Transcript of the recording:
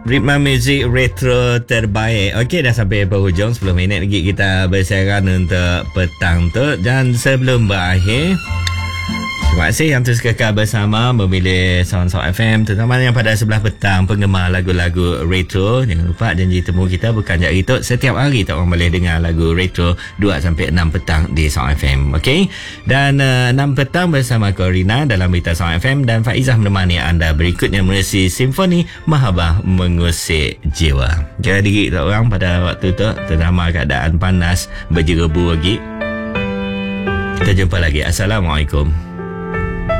Ritma muzik retro terbaik. Okey, dah sampai penghujung. 10 minit lagi kita bersiaran untuk petang tu. Dan sebelum berakhir, terima kasih yang terus kekal bersama memilih Sound FM, terutama yang pada sebelah petang penggemar lagu-lagu retro. Jangan lupa janji temu kita bukan jari tu. Setiap hari tak orang boleh dengar lagu retro 2-6 petang di Sound FM. Okey. Dan 6 petang bersama Corina dalam Berita Sound FM dan Faizah menemani anda berikutnya menerusi Simfoni Mahabah Mengusik Jiwa. Jaga diri tak orang pada waktu tu, terutama keadaan panas berjerebu lagi. Kita jumpa lagi. Assalamualaikum.